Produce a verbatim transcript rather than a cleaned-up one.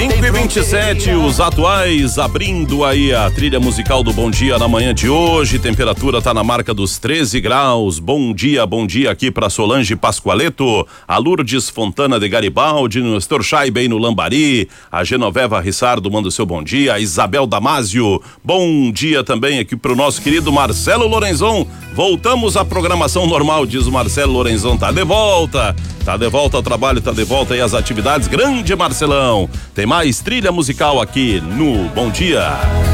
cinco e vinte e sete, os atuais abrindo aí a trilha musical do Bom Dia na manhã de hoje. Temperatura tá na marca dos treze graus. Bom dia, bom dia aqui para Solange Pascoaleto, a Lourdes Fontana de Garibaldi, no Nestor Scheibe aí no Lambari, a Genoveva Rissardo manda o seu bom dia, a Isabel Damásio, bom dia também aqui pro nosso querido Marcelo Lorenzon. Voltamos à programação normal, diz o Marcelo Lorenzon, tá de volta. Tá de volta ao trabalho, tá de volta aí às atividades. Grande Marcelão. Tem mais trilha musical aqui no Bom Dia.